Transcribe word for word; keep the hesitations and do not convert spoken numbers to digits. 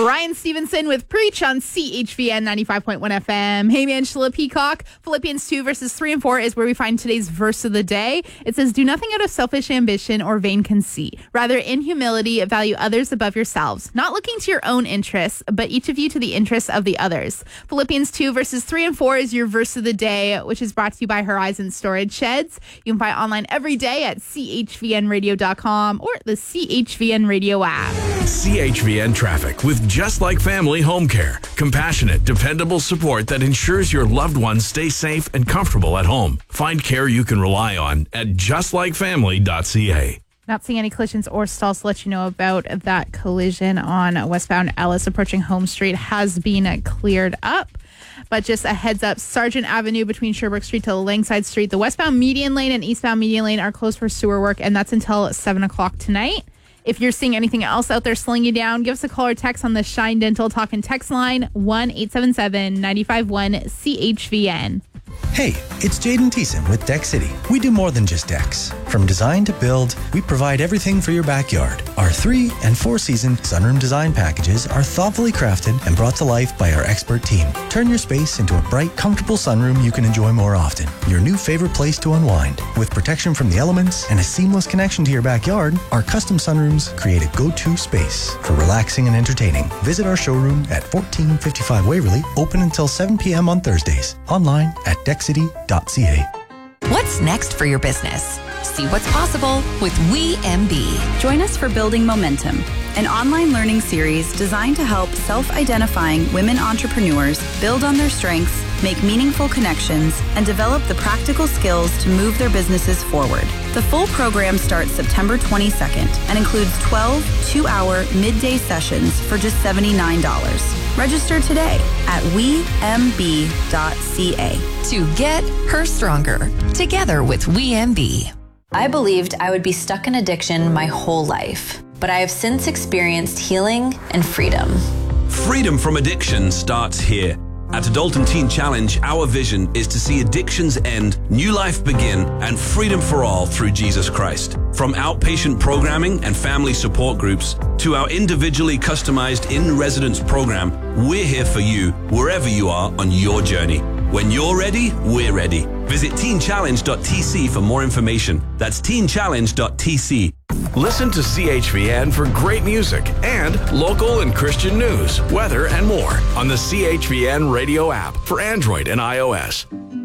Ryan Stevenson with Preach on C H V N ninety-five point one F M. Hey, Angela Peacock. Philippians two verses three and four is where we find today's verse of the day. It says, do nothing out of selfish ambition or vain conceit. Rather, in humility, value others above yourselves, not looking to your own interests, but each of you to the interests of the others. Philippians two verses three and four is your verse of the day, which is brought to you by Horizon Storage Sheds. You can find online every day at C H V N radio dot com or the C H V N Radio app. C H V N Traffic with Just Like Family Home Care. Compassionate, dependable support that ensures your loved ones stay safe and comfortable at home. Find care you can rely on at just like family dot c a. Not seeing any collisions or stalls to let you know about that collision on westbound Ellis approaching Home Street has been cleared up. But just a heads up, Sargent Avenue between Sherbrooke Street to Langside Street, the westbound median lane and eastbound median lane are closed for sewer work, and that's until seven o'clock tonight. If you're seeing anything else out there slowing you down, give us a call or text on the Shine Dental Talk and Text line, one eight seven seven, nine five one, C H V N. Hey, it's Jaden Thiessen with Deck City. We do more than just decks. From design to build, we provide everything for your backyard. Our three and four season sunroom design packages are thoughtfully crafted and brought to life by our expert team. Turn your space into a bright, comfortable sunroom you can enjoy more often. Your new favorite place to unwind. With protection from the elements and a seamless connection to your backyard, our custom sunrooms create a go-to space for relaxing and entertaining. Visit our showroom at fourteen fifty-five Waverly, open until seven p.m. on Thursdays. Online at deck city dot c a. What's next for your business? See what's possible with We M B. Join us for Building Momentum, an online learning series designed to help self-identifying women entrepreneurs build on their strengths, make meaningful connections, and develop the practical skills to move their businesses forward. The full program starts September twenty-second and includes twelve two-hour midday sessions for just seventy-nine dollars. Register today at we m b dot c a. To get her stronger, together with We M B. I believed I would be stuck in addiction my whole life, but I have since experienced healing and freedom. Freedom from addiction starts here. At Adulton Teen Challenge, our vision is to see addictions end, new life begin, and freedom for all through Jesus Christ. From outpatient programming and family support groups to our individually customized in-residence program, we're here for you wherever you are on your journey. When you're ready, we're ready. Visit teen challenge dot t c for more information. That's teen challenge dot t c. Listen to C H V N for great music and local and Christian news, weather, and more on the C H V N radio app for Android and iOS.